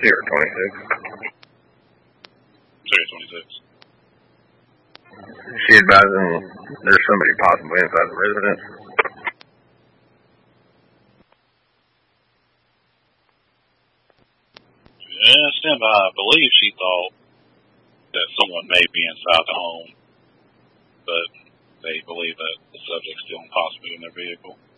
Sierra 26. Sierra 26. She advising there's somebody possibly inside the residence. Yeah, stand by. I believe she thought that someone may be inside the home, but they believe that the subject's still possibly in their vehicle.